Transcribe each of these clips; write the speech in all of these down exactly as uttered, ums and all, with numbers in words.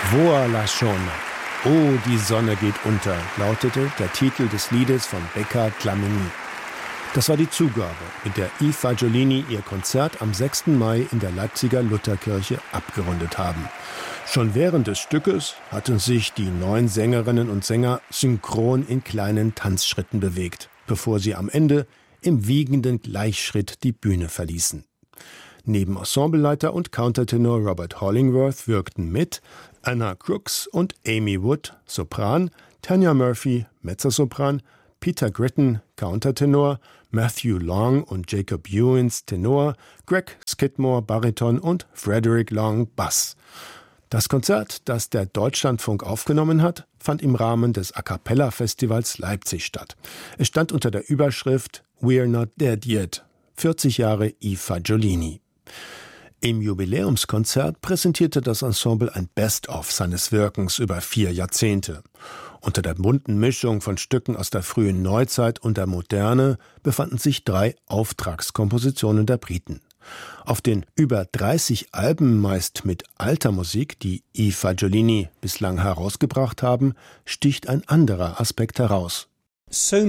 Voilà Shona. Oh, die Sonne geht unter, lautete der Titel des Liedes von Becca Tlamini. Das war die Zugabe, mit der I Fagiolini ihr Konzert am sechsten Mai in der Leipziger Lutherkirche abgerundet haben. Schon während des Stückes hatten sich die neun Sängerinnen und Sänger synchron in kleinen Tanzschritten bewegt, bevor sie am Ende im wiegenden Gleichschritt die Bühne verließen. Neben Ensembleleiter und Countertenor Robert Hollingworth wirkten mit Anna Crooks und Amy Wood, Sopran, Tanya Murphy, Mezzosopran, Peter Gritton, Countertenor, Matthew Long und Jacob Ewins, Tenor, Greg Skidmore, Bariton und Frederick Long, Bass. Das Konzert, das der Deutschlandfunk aufgenommen hat, fand im Rahmen des A Cappella Festivals Leipzig statt. Es stand unter der Überschrift We're Not Dead Yet, vierzig Jahre I Fagiolini. Im Jubiläumskonzert präsentierte das Ensemble ein Best-of seines Wirkens über vier Jahrzehnte. Unter der bunten Mischung von Stücken aus der frühen Neuzeit und der Moderne befanden sich drei Auftragskompositionen der Briten. Auf den über dreißig Alben, meist mit alter Musik, die I Fagiolini bislang herausgebracht haben, sticht ein anderer Aspekt heraus. Sehr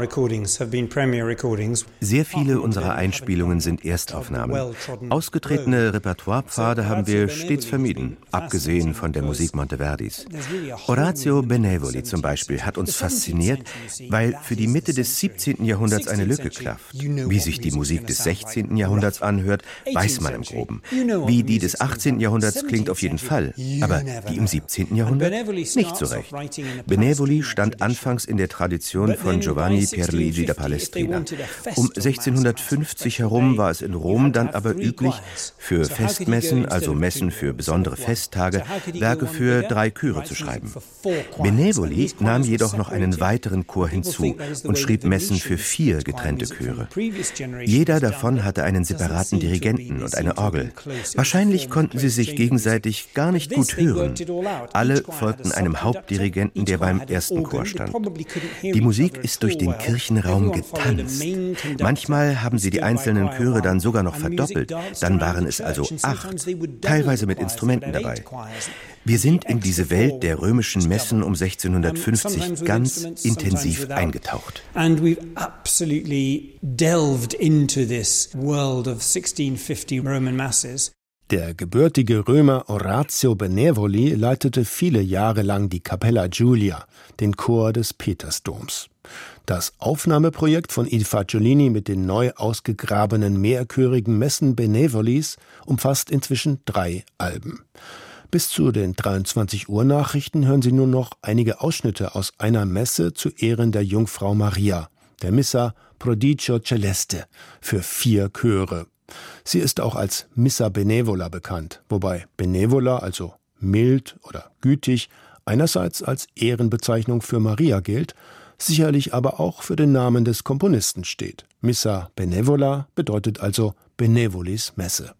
viele unserer Einspielungen sind Erstaufnahmen. Ausgetretene Repertoirepfade haben wir stets vermieden, abgesehen von der Musik Monteverdis. Orazio Benevoli zum Beispiel hat uns fasziniert, weil für die Mitte des siebzehnten Jahrhunderts eine Lücke klafft. Wie sich die Musik des sechzehnten Jahrhunderts anhört, weiß man im Groben. Wie die des achtzehnten Jahrhunderts klingt auf jeden Fall, aber die im siebzehnten Jahrhundert nicht so recht. Benevoli stand anfangs in der Tradition von Giovanni Pierluigi da Palestrina. Um sechzehnhundertfünfzig herum war es in Rom dann aber üblich, für Festmessen, also Messen für besondere Festtage, Werke für drei Chöre zu schreiben. Benevoli nahm jedoch noch einen weiteren Chor hinzu und schrieb Messen für vier getrennte Chöre. Jeder davon hatte einen separaten Dirigenten und eine Orgel. Wahrscheinlich konnten sie sich gegenseitig gar nicht gut hören. Alle folgten einem Hauptdirigenten, der beim ersten Chor stand. Die Musik ist durch den Kirchenraum getanzt. Manchmal haben sie die einzelnen Chöre dann sogar noch verdoppelt. Dann waren es also acht, teilweise mit Instrumenten dabei. Wir sind in diese Welt der römischen Messen um sechzehnhundertfünfzig ganz intensiv eingetaucht. And we've absolutely delved into this world of sixteen fifty Roman masses. Der gebürtige Römer Orazio Benevoli leitete viele Jahre lang die Capella Giulia, den Chor des Petersdoms. Das Aufnahmeprojekt von I Fagiolini mit den neu ausgegrabenen mehrchörigen Messen Benevolis umfasst inzwischen drei Alben. Bis zu den dreiundzwanzig Uhr Nachrichten hören Sie nur noch einige Ausschnitte aus einer Messe zu Ehren der Jungfrau Maria, der Missa Prodigio Celeste, für vier Chöre. Sie ist auch als Missa Benevola bekannt, wobei Benevola, also mild oder gütig, einerseits als Ehrenbezeichnung für Maria gilt, sicherlich aber auch für den Namen des Komponisten steht. Missa Benevola bedeutet also Benevolis Messe.